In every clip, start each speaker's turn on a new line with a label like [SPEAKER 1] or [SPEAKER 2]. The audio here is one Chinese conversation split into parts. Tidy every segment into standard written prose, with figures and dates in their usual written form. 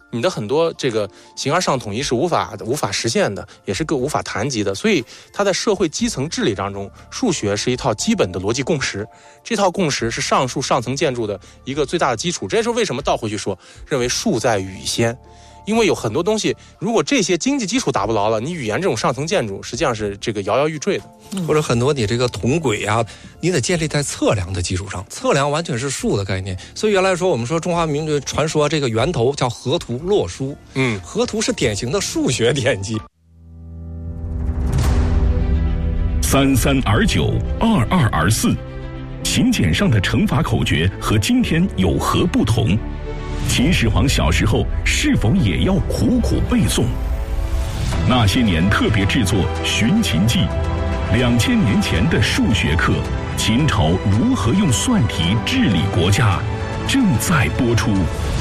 [SPEAKER 1] 你的很多这个形而上统一是无法实现的，也是无法谈及的。所以它在社会基层治理当中，数学是一套基本的逻辑共识，这套共识是上述上层建筑的一个最大的基础。这也是为什么倒回去说，认为数在语先。因为有很多东西，如果这些经济基础打不牢了，你语言这种上层建筑实际上是这个摇摇欲坠的。
[SPEAKER 2] 或者很多你这个铜轨啊，你得建立在测量的基础上，测量完全是数的概念。所以原来说我们说中华民族传说这个源头叫河图洛书，河图是典型的数学典籍。
[SPEAKER 3] 33而9，22而4，请柬上的乘法口诀和今天有何不同？秦始皇小时候是否也要苦苦背诵？那些年特别制作《寻秦记》，2000年前的数学课，秦朝如何用算题治理国家，正在播出。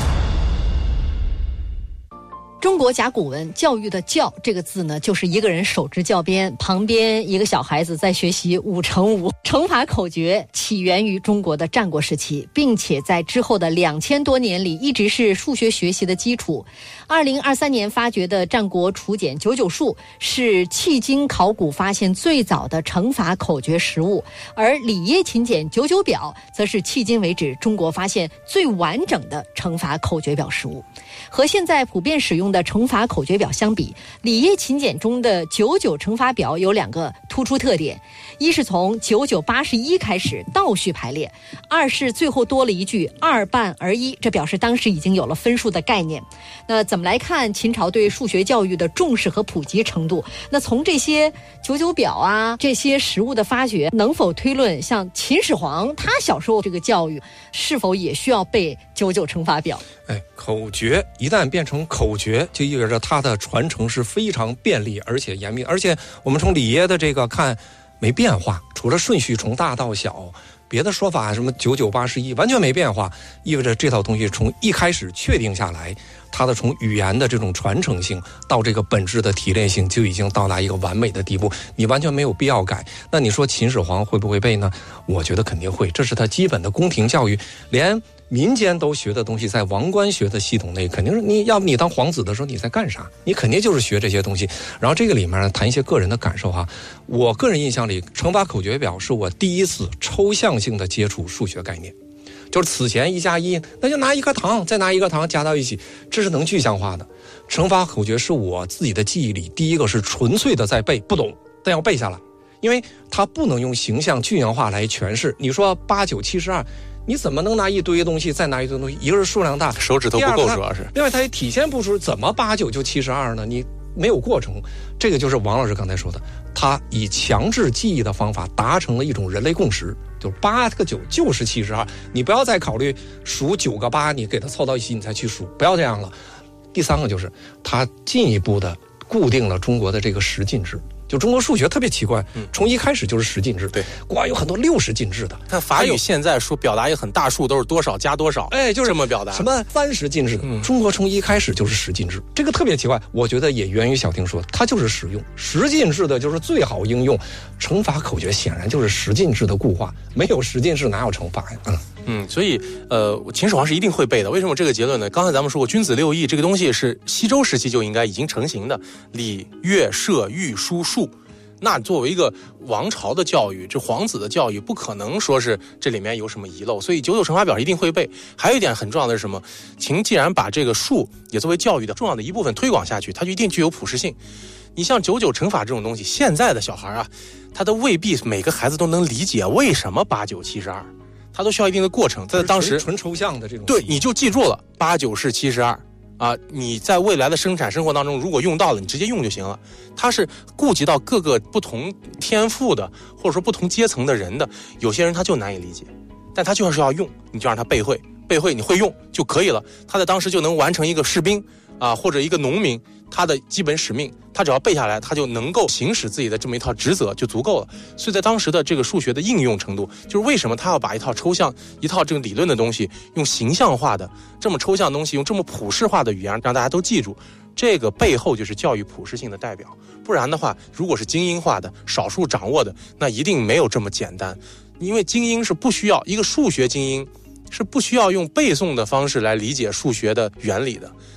[SPEAKER 4] 中国甲骨文教育的教这个字呢，就是一个人手执教鞭，旁边一个小孩子在学习5×5。乘法口诀起源于中国的战国时期，并且在之后的2000多年里一直是数学学习的基础。2023年发掘的战国楚简99数是迄今考古发现最早的乘法口诀实物，而里耶秦简99表则是迄今为止中国发现最完整的乘法口诀表实物。和现在普遍使用的乘法口诀表相比，里耶秦简中的99乘法表有2个突出特点：一是从9981开始倒序排列，二是最后多了一句2半而1，这表示当时已经有了分数的概念。那怎么来看秦朝对数学教育的重视和普及程度？那从这些99表啊，这些实物的发掘，能否推论像秦始皇他小时候这个教育是否也需要背99乘法表？
[SPEAKER 2] 口诀一旦变成口诀，就意味着它的传承是非常便利而且严密。而且我们从里耶的这个看没变化，除了顺序从大到小，别的说法什么9981完全没变化，意味着这套东西从一开始确定下来，它的从语言的这种传承性到这个本质的提炼性就已经到达一个完美的地步，你完全没有必要改。那你说秦始皇会不会背呢？我觉得肯定会，这是他基本的宫廷教育，连民间都学的东西，在王官学的系统内，肯定是你要不你当皇子的时候你在干啥？你肯定就是学这些东西。然后这个里面呢，谈一些个人的感受哈。我个人印象里，乘法口诀表是我第一次抽象性的接触数学概念。就是此前1+1，那就拿一颗糖，再拿一个糖加到一起，这是能具象化的。乘法口诀是我自己的记忆里，第一个是纯粹的在背，不懂，但要背下来，因为它不能用形象具象化来诠释。你说8、9、72。你怎么能拿一堆东西再拿一堆东西？一个是数量大，
[SPEAKER 1] 手指头不够，主要是
[SPEAKER 2] 另外它也体现不出怎么8、9就72呢？你没有过程。这个就是王老师刚才说的，他以强制记忆的方法达成了一种人类共识，就是8个9就是72。你不要再考虑数9个8，你给它凑到一起你再去数，不要这样了。第三个就是他进一步的固定了中国的这个十进制。就中国数学特别奇怪，从一开始就是十进制，
[SPEAKER 1] 对，
[SPEAKER 2] 国外有很多60进制的。
[SPEAKER 1] 但法语现在说表达一个很大数都是多少加多少，就是这么表达。
[SPEAKER 2] 什么30进制的，中国从一开始就是10进制，这个特别奇怪。我觉得也源于小婷说，它就是实用，10进制的就是最好应用。乘法口诀显然就是10进制的固化，没有10进制哪有乘法呀？
[SPEAKER 1] 所以秦始皇是一定会背的。为什么这个结论呢？刚才咱们说过，君子六艺这个东西是西周时期就应该已经成型的，礼、乐、射、御、书、数。那作为一个王朝的教育，这皇子的教育，不可能说是这里面有什么遗漏，所以99乘法表一定会背。还有一点很重要的是什么？秦既然把这个数也作为教育的重要的一部分推广下去，它就一定具有普适性。你像99乘法这种东西，现在的小孩啊，他都未必每个孩子都能理解为什么8、9、72。它都需要一定的过程，在当时
[SPEAKER 2] 纯抽象的这种，
[SPEAKER 1] 对，你就记住了8、9是72啊！你在未来的生产生活当中，如果用到了，你直接用就行了。它是顾及到各个不同天赋的，或者说不同阶层的人的。有些人他就难以理解，但他就是要用，你就让他背会，你会用就可以了。他在当时就能完成一个士兵啊，或者一个农民他的基本使命，他只要背下来，他就能够行使自己的这么一套职责就足够了。所以在当时的这个数学的应用程度，就是为什么他要把一套抽象、一套这个理论的东西，用形象化的这么抽象的东西，用这么普世化的语言让大家都记住，这个背后就是教育普适性的代表。不然的话，如果是精英化的、少数掌握的，那一定没有这么简单。因为精英是不需要，一个数学精英是不需要用背诵的方式来理解数学的原理的。